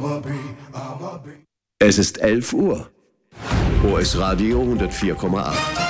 Es ist 11 Uhr. OS Radio 104,8.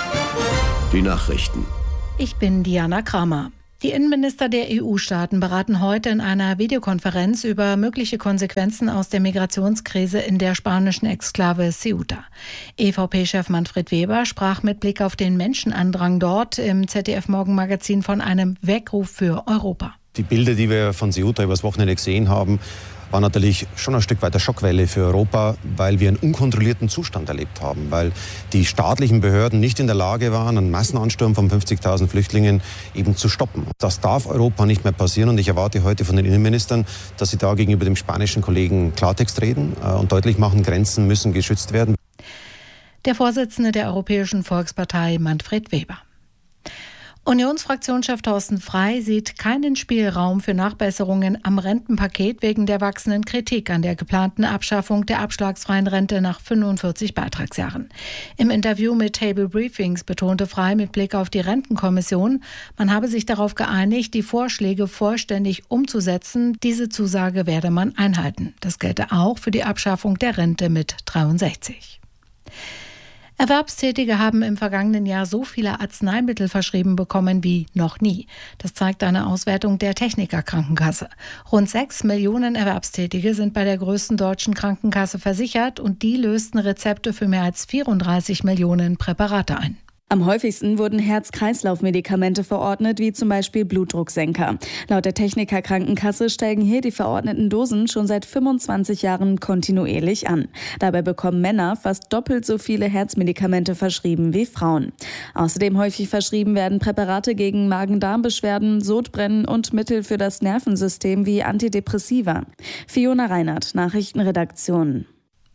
Die Nachrichten. Ich bin Diana Kramer. Die Innenminister der EU-Staaten beraten heute in einer Videokonferenz über mögliche Konsequenzen aus der Migrationskrise in der spanischen Exklave Ceuta. EVP-Chef Manfred Weber sprach mit Blick auf den Menschenandrang dort im ZDF-Morgenmagazin von einem Weckruf für Europa. Die Bilder, die wir von Ceuta übers Wochenende gesehen haben, war natürlich schon ein Stück weit eine Schockwelle für Europa, weil wir einen unkontrollierten Zustand erlebt haben, weil die staatlichen Behörden nicht in der Lage waren, einen Massenansturm von 50.000 Flüchtlingen eben zu stoppen. Das darf Europa nicht mehr passieren und ich erwarte heute von den Innenministern, dass sie da gegenüber dem spanischen Kollegen Klartext reden und deutlich machen, Grenzen müssen geschützt werden. Der Vorsitzende der Europäischen Volkspartei Manfred Weber. Unionsfraktionschef Thorsten Frey sieht keinen Spielraum für Nachbesserungen am Rentenpaket wegen der wachsenden Kritik an der geplanten Abschaffung der abschlagsfreien Rente nach 45 Beitragsjahren. Im Interview mit Table Briefings betonte Frey mit Blick auf die Rentenkommission, man habe sich darauf geeinigt, die Vorschläge vollständig umzusetzen. Diese Zusage werde man einhalten. Das gelte auch für die Abschaffung der Rente mit 63. Erwerbstätige haben im vergangenen Jahr so viele Arzneimittel verschrieben bekommen wie noch nie. Das zeigt eine Auswertung der Techniker Krankenkasse. Rund 6 Millionen Erwerbstätige sind bei der größten deutschen Krankenkasse versichert und die lösten Rezepte für mehr als 34 Millionen Präparate ein. Am häufigsten wurden Herz-Kreislauf-Medikamente verordnet, wie zum Beispiel Blutdrucksenker. Laut der Techniker Krankenkasse steigen hier die verordneten Dosen schon seit 25 Jahren kontinuierlich an. Dabei bekommen Männer fast doppelt so viele Herzmedikamente verschrieben wie Frauen. Außerdem häufig verschrieben werden Präparate gegen Magen-Darm-Beschwerden, Sodbrennen und Mittel für das Nervensystem wie Antidepressiva. Fiona Reinhardt, Nachrichtenredaktion.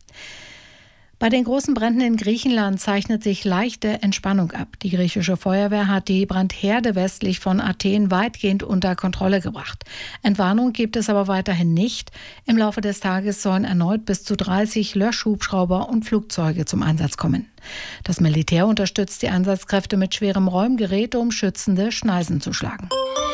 Bei den großen Bränden in Griechenland zeichnet sich leichte Entspannung ab. Die griechische Feuerwehr hat die Brandherde westlich von Athen weitgehend unter Kontrolle gebracht. Entwarnung gibt es aber weiterhin nicht. Im Laufe des Tages sollen erneut bis zu 30 Löschhubschrauber und Flugzeuge zum Einsatz kommen. Das Militär unterstützt die Einsatzkräfte mit schwerem Räumgerät, um schützende Schneisen zu schlagen.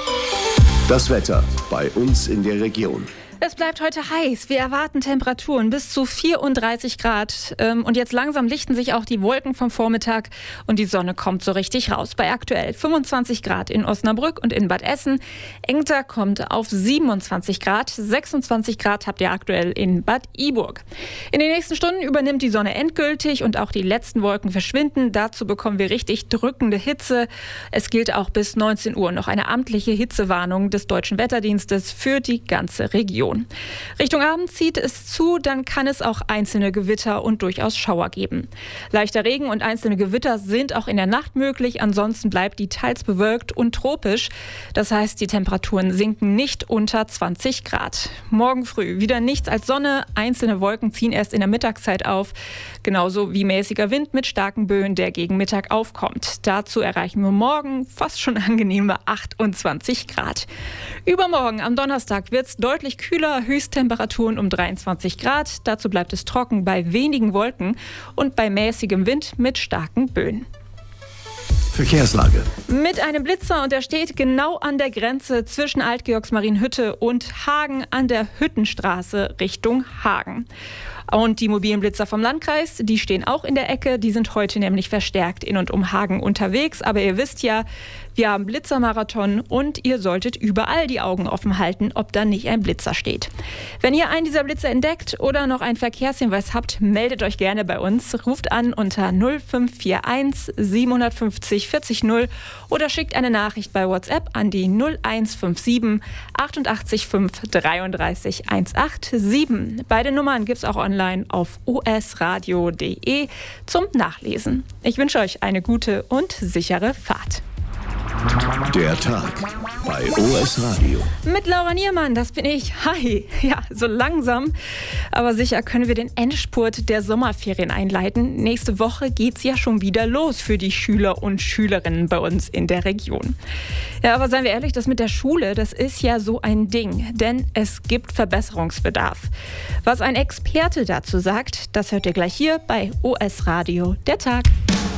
Das Wetter bei uns in der Region. Es bleibt heute heiß. Wir erwarten Temperaturen bis zu 34 Grad. Und jetzt langsam lichten sich auch die Wolken vom Vormittag und die Sonne kommt so richtig raus. Bei aktuell 25 Grad in Osnabrück und in Bad Essen. Engter kommt auf 27 Grad. 26 Grad habt ihr aktuell in Bad Iburg. In den nächsten Stunden übernimmt die Sonne endgültig und auch die letzten Wolken verschwinden. Dazu bekommen wir richtig drückende Hitze. Es gilt auch bis 19 Uhr noch eine amtliche Hitzewarnung des Deutschen Wetterdienstes für die ganze Region. Richtung Abend zieht es zu, dann kann es auch einzelne Gewitter und durchaus Schauer geben. Leichter Regen und einzelne Gewitter sind auch in der Nacht möglich, ansonsten bleibt die teils bewölkt und tropisch. Das heißt, die Temperaturen sinken nicht unter 20 Grad. Morgen früh wieder nichts als Sonne, einzelne Wolken ziehen erst in der Mittagszeit auf, genauso wie mäßiger Wind mit starken Böen, der gegen Mittag aufkommt. Dazu erreichen wir morgen fast schon angenehme 28 Grad. Übermorgen am Donnerstag wird es deutlich kühler, Höchsttemperaturen um 23 Grad. Dazu bleibt es trocken bei wenigen Wolken und bei mäßigem Wind mit starken Böen. Verkehrslage. Mit einem Blitzer und der steht genau an der Grenze zwischen Alt-Georgsmarienhütte und Hagen an der Hüttenstraße Richtung Hagen. Und die mobilen Blitzer vom Landkreis, die stehen auch in der Ecke. Die sind heute nämlich verstärkt in und um Hagen unterwegs. Aber ihr wisst ja, wir haben Blitzermarathon und ihr solltet überall die Augen offen halten, ob da nicht ein Blitzer steht. Wenn ihr einen dieser Blitzer entdeckt oder noch einen Verkehrshinweis habt, meldet euch gerne bei uns. Ruft an unter 0541 750 40 0 oder schickt eine Nachricht bei WhatsApp an die 0157 88 5 33 187. Beide Nummern gibt es auch online auf osradio.de zum Nachlesen. Ich wünsche euch eine gute und sichere Fahrt. Der Tag bei OS Radio. Mit Laura Niermann, das bin ich. Hi. Ja, so langsam, aber sicher können wir den Endspurt der Sommerferien einleiten. Nächste Woche geht's ja schon wieder los für die Schüler und Schülerinnen bei uns in der Region. Ja, aber seien wir ehrlich, das mit der Schule, das ist ja so ein Ding, denn es gibt Verbesserungsbedarf. Was ein Experte dazu sagt, das hört ihr gleich hier bei OS Radio, der Tag.